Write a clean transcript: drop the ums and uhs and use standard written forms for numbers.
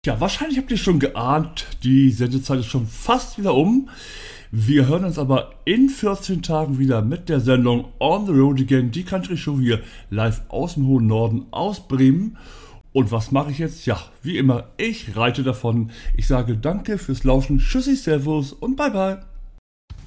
Ja, wahrscheinlich habt ihr schon geahnt, die Sendezeit ist schon fast wieder um. Wir hören uns aber in 14 Tagen wieder mit der Sendung On the Road Again, die Country Show hier live aus dem hohen Norden, aus Bremen. Und was mache ich jetzt? Ja, wie immer, ich reite davon. Ich sage danke fürs Lauschen, tschüssi, servus und bye bye.